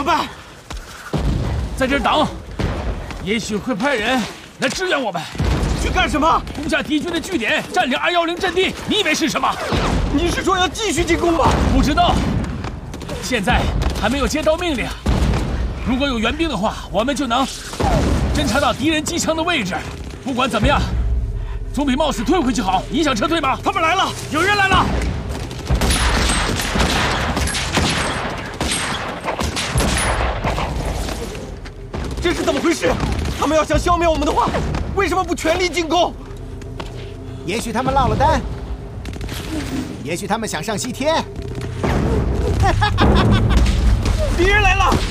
么办？ 在这儿等，也许会派人来支援我们。 去干什么？ 攻下敌军的据点，占领210阵地。你以为是什么？ 你是说要继续进攻吗？ 不知道，现在还没有接到命令。如果有援兵的话，我们就能侦察到敌人机枪的位置。不管怎么样，总比冒死退回去好。你想撤退吗？ 他们来了，有人来了！这是怎么回事？他们要想消灭我们的话，为什么不全力进攻？ 也许他们落了单，也许他们想上西天。 敌人来了！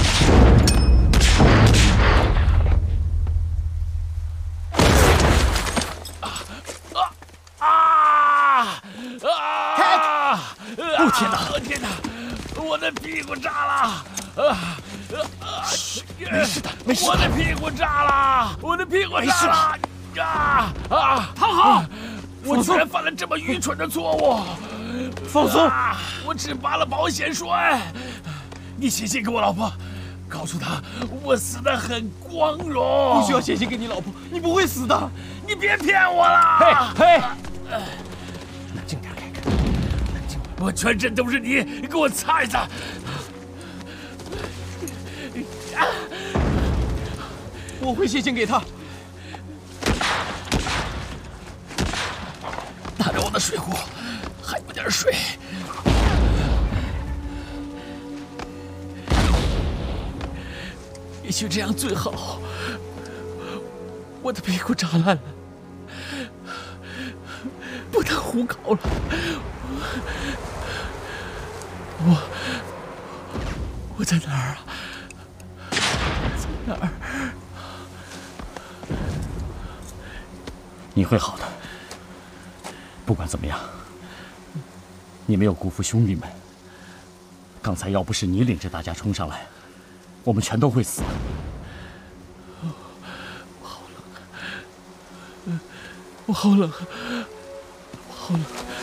哦天哪！天哪！我的屁股炸了！ 没事的，没事的。 我的屁股炸了！我的屁股炸了！ 躺好！ 我居然犯了这么愚蠢的错误！ 放松！ 我只拔了保险栓。你写信给我老婆，告诉她我死得很光荣。 不需要写信给你老婆，你不会死的。 你别骗我了！ 嘿，冷静点，凯克，冷静。 我全身都是泥，你给我擦一擦。 我会写信给他。 拿着我的水壶，还有点水。也许这样最好。我的屁股炸烂了，不能胡搞了。我在哪儿啊？在哪儿？ 你会好的。不管怎么样，你没有辜负兄弟们。刚才要不是你领着大家冲上来，我们全都会死。 我好冷啊！我好冷。